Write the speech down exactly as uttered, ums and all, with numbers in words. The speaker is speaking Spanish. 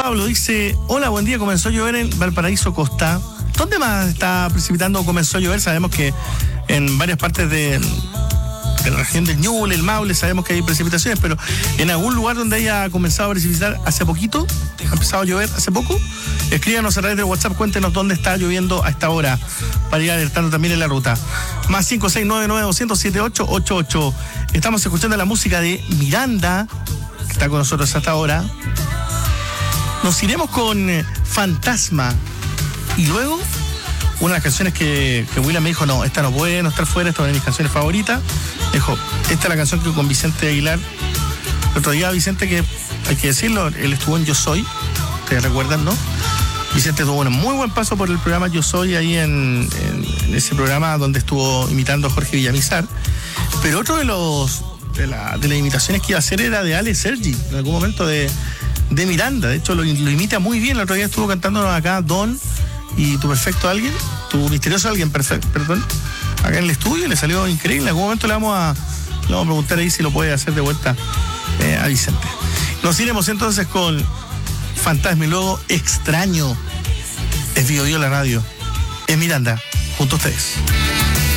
Pablo dice, hola, buen día, comenzó a llover en Valparaíso Costa. ¿Dónde más está precipitando o comenzó a llover? Sabemos que en varias partes de, de la región del Ñuble, el Maule, sabemos que hay precipitaciones, pero en algún lugar donde haya comenzado a precipitar hace poquito, ha empezado a llover hace poco, escríbanos a través de WhatsApp, cuéntenos dónde está lloviendo a esta hora, para ir alertando también en la ruta. Más cinco seis nueve nueve dos cero cero siete ocho ocho ocho. Estamos escuchando la música de Miranda, que está con nosotros hasta ahora. Nos iremos con eh, Fantasma. Y luego, una de las canciones que, que William me dijo, no, esta no puede no estar fuera, esta es una de mis canciones favoritas. Dijo, esta es la canción que con Vicente Aguilar. El otro día Vicente, que hay que decirlo, él estuvo en Yo Soy, ustedes recuerdan, ¿no? Vicente tuvo un muy buen paso por el programa Yo Soy, ahí en, en, en ese programa donde estuvo imitando a Jorge Villamizar. Pero otro de los de, la, de las imitaciones que iba a hacer era de Ale Sergi, en algún momento de, de Miranda. De hecho, lo, lo imita muy bien. El otro día estuvo cantándonos acá Don y Tu Perfecto Alguien, Tu Misterioso Alguien, perfecto, perdón, acá en el estudio, y le salió increíble. En algún momento le vamos a, le vamos a preguntar ahí si lo puede hacer de vuelta eh, a Vicente. Nos iremos entonces con Fantasma y luego Extraño. Es Bio Bio la radio. Es Miranda, junto a ustedes.